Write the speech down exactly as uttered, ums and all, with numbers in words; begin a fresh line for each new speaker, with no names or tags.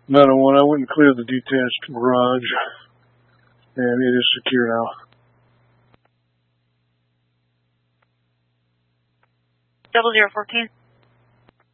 nine oh one, I went and cleared the detached garage, and it is secure now.
Double zero fourteen.